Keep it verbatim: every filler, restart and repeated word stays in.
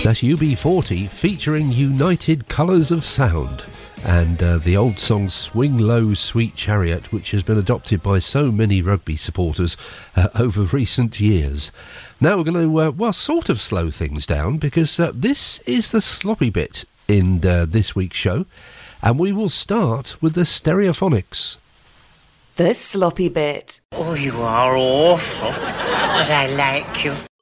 That's U B forty featuring United Colours of Sound and uh, the old song Swing Low Sweet Chariot, which has been adopted by so many rugby supporters uh, over recent years. Now we're going to, uh, well, sort of slow things down because uh, this is the sloppy bit in uh, this week's show, and we will start with the Stereophonics. The sloppy bit. Oh, you are awful, but I like you.